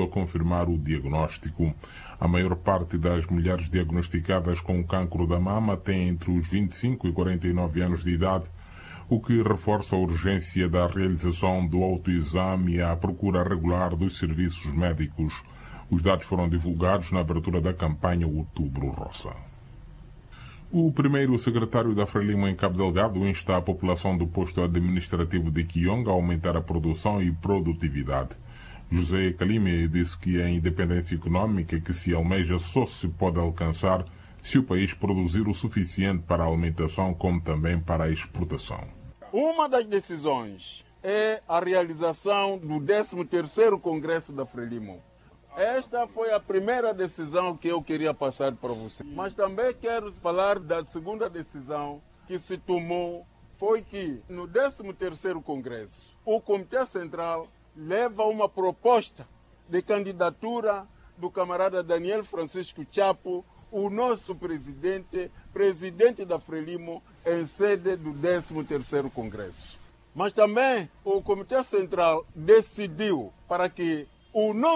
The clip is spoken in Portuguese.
a confirmar o diagnóstico. A maior parte das mulheres diagnosticadas com cancro da mama tem entre os 25 e 49 anos de idade, o que reforça a urgência da realização do autoexame e a procura regular dos serviços médicos. Os dados foram divulgados na abertura da campanha Outubro Rosa. O primeiro secretário da Frelimo em Cabo Delgado insta a população do posto administrativo de Kionga a aumentar a produção e produtividade. José Kalime disse que a independência econômica que se almeja só se pode alcançar se o país produzir o suficiente para a alimentação como também para a exportação. Uma das decisões é a realização do 13º Congresso da Frelimo. Esta foi a primeira decisão que eu queria passar para você. Mas também quero falar da segunda decisão que se tomou, foi que no 13º Congresso, o Comitê Central leva uma proposta de candidatura do camarada Daniel Francisco Chapo, o nosso presidente da Frelimo, em sede do 13º Congresso. Mas também o Comitê Central decidiu para que o